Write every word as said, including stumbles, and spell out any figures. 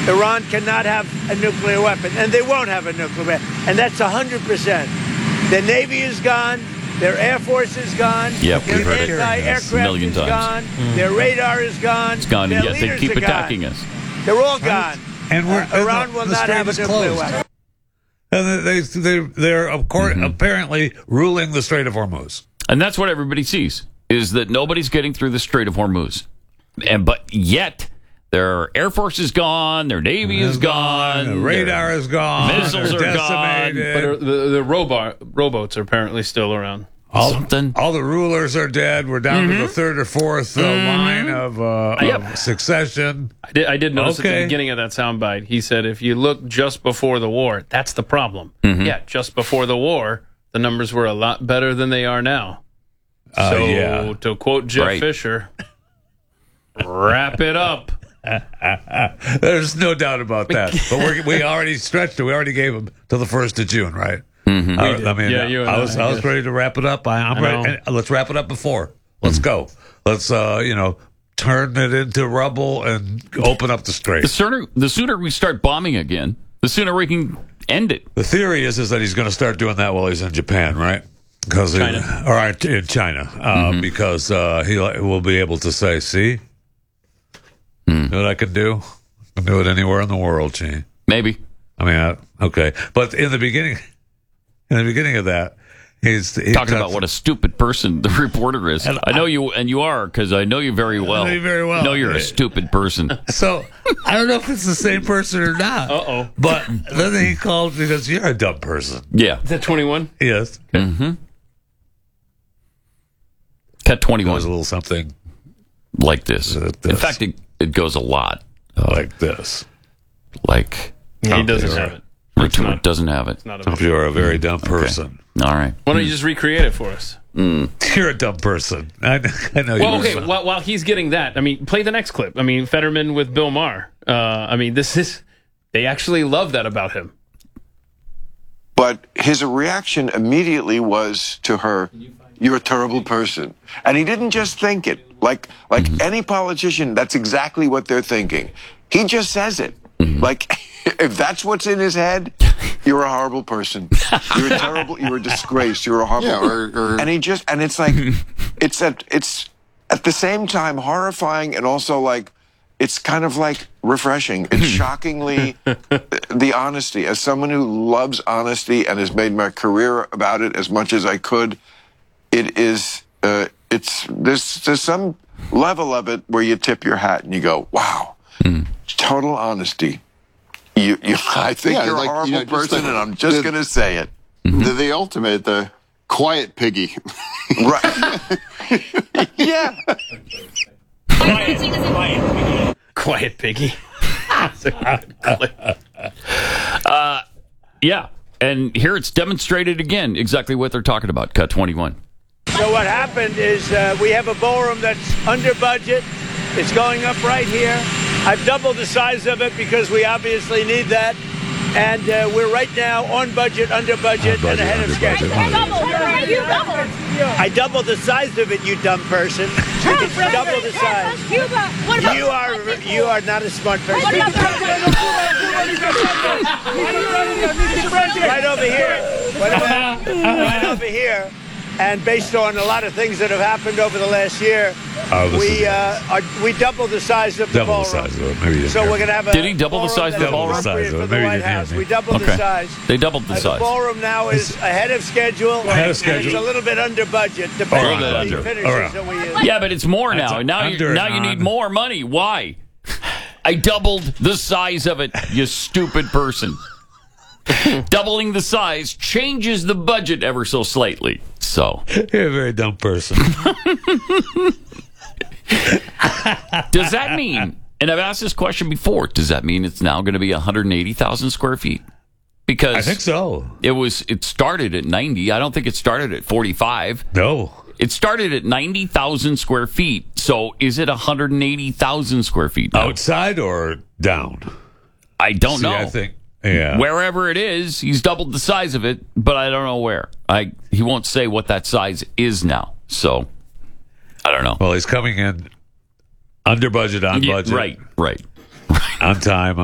Iran cannot have a nuclear weapon, and they won't have a nuclear weapon. And that's one hundred percent. Their Navy is gone. Their Air Force is gone. Yep, their we've heard it anti-aircraft a million is times. gone. Mm. Their radar is gone. It's gone, their and yet they leaders keep are attacking gone. us. They're all gone. And we're, uh, Iran and will the not have a strait is nuclear closed. weapon. And they, they, they're of course, Mm-hmm. apparently ruling the Strait of Hormuz. And that's what everybody sees, is that nobody's getting through the Strait of Hormuz. And But yet, their Air Force is gone, their Navy is gone, The radar their is gone. missiles they're are gone. decimated. But are, the the robot rowboats are apparently still around. All, Something. all the rulers are dead. We're down to the third or fourth uh, line of, uh, Yep. of succession. I did, I did notice at Okay. the beginning of that soundbite, he said, if you look just before the war, that's the problem. Mm-hmm. Yeah, just before the war, the numbers were a lot better than they are now. Uh, so, yeah. to quote Jeff Right. Fisher, wrap it up. There's no doubt about that. But we're, we already stretched it. We already gave them till the first of June, right? Mm-hmm. I, did. I mean, Yeah, you and I was I, I was yes. ready to wrap it up. I, I'm I ready. know. And let's wrap it up before. Let's go. Let's uh, you know, turn it into rubble and open up the The strait. sooner, the sooner we start bombing again, the sooner we can end it. The theory is is that he's going to start doing that while he's in Japan, right? Because China. or in China, uh, Mm-hmm. because uh, he will be able to say, "See, Mm. know what I can do? I can do it anywhere in the world, Gene." Maybe. I mean, I, okay, but in the beginning, in the beginning of that, he's he Talking talks- about what a stupid person the reporter is. And I know you, and you are, because I know you very well. know you very well. I know you're a stupid person. So I don't know if it's the same person or not. Uh-oh. But then he called because you're a dumb person. Yeah. Is that twenty-one? Yes, Mm-hmm. Cut it twenty-one was a little something like this. Like In this. fact, it, it goes a lot. Uh, like this. like, Yeah, he Oh, doesn't you're have right. it. it doesn't have it. Not a If you're a very dumb person, All right. Why don't you just recreate it for us? you're a dumb person. I, I know Well, you. okay, while, while he's getting that, I mean, play the next clip. I mean, Fetterman with Bill Maher. Uh, I mean, this is, they actually love that about him. But his reaction immediately was to her, "You're a terrible person." And he didn't just think it. Like like any politician, that's exactly what they're thinking. He just says it. Like, if that's what's in his head, you're a horrible person. You're a terrible, you're a disgrace. You're a horrible Yeah, or- or- And he just, and it's like, it's at, it's at the same time horrifying and also like, it's kind of like refreshing. It's shockingly the honesty. As someone who loves honesty and has made my career about it as much as I could, it is, uh, it's, there's, there's some level of it where you tip your hat and you go, wow, total honesty. You, you, I think Yeah, you're like, a horrible you know, just person like and I'm just the- going to say it. The, the ultimate, the quiet piggy. Right. Yeah. Quiet piggy. Uh, yeah. And here it's demonstrated again exactly what they're talking about. Cut twenty-one. So what happened is uh, we have a ballroom that's under budget. It's going up right here. I've doubled the size of it because we obviously need that. And uh, we're right now on budget, under budget, On budget, and ahead of under schedule. budget. You doubled. I doubled the size of it, you dumb person. It's double the size. Cuba. What about You are you are not a smart person. What about Right over here. What about- right over here. And based on a lot of things that have happened over the last year, Oh, this we is- uh, are, we doubled the size of the Double the ballroom. size of it. Maybe you didn't So hear we're me. going to have a Did he double the size of the ballroom ballroom? that's appropriate Double the size of it. for the Maybe you White didn't hear House. me. We doubled the Okay. size. They doubled the Uh, size. The ballroom now is ahead of schedule. Ahead of and schedule. It's a little bit under budget, All depending right, on the under. finishes All right. that we use. Yeah, but it's more That's now. a- Now under you now and you need on. more money. Why? I doubled the size of it, you stupid person. Doubling the size changes the budget ever so slightly. So, You're a very dumb person. does that mean, and I've asked this question before, does that mean it's now going to be one hundred eighty thousand square feet? Because I think so. it was it started at ninety. I don't think it started at forty-five. No. It started at ninety thousand square feet. So, is it one hundred eighty thousand square feet now? Outside or down? I don't See, know. I think. Yeah. Wherever it is, he's doubled the size of it, but I don't know where. I he won't say what that size is now. So I don't know. Well, he's coming in under budget, on Yeah, budget, right, right. on time.